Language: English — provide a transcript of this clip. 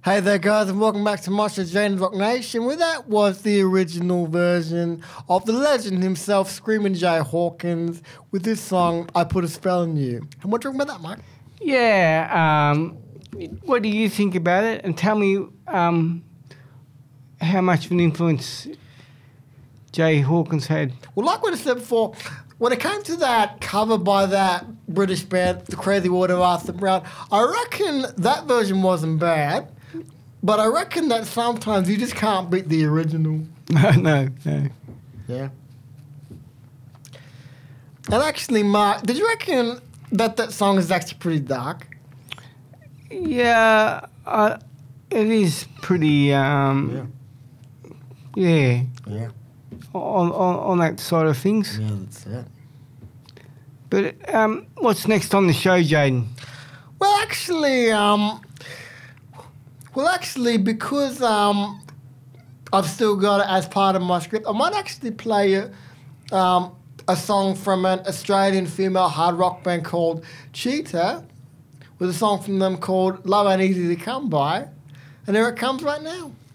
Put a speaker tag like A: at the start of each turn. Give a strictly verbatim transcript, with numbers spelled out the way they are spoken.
A: Hey there, guys, and welcome back to Master Jane's Rock Nation. Well, that was the original version of the legend himself, Screaming Jay Hawkins, with this song, I Put a Spell on You. And what do you think about that, Mike?
B: Yeah, um, what do you think about it? And tell me um, how much of an influence Jay Hawkins had.
A: Well, like what I said before, when it came to that cover by that British band, The Crazy World of Arthur Brown, I reckon that version wasn't bad, but I reckon that sometimes you just can't beat the original.
B: No, no, no.
A: Yeah. And actually, Mark, did you reckon that that song is actually pretty dark?
B: Yeah, uh, it is pretty, um, yeah. yeah,
A: Yeah.
B: On, on, on that side of things.
A: Yeah, that's it.
B: But um, what's next on the show, Jaden?
A: Well, actually, um, well, actually, because um, I've still got it as part of my script, I might actually play a, um, a song from an Australian female hard rock band called Cheetah, with a song from them called Love Ain't Easy to Come By, and here it comes right now.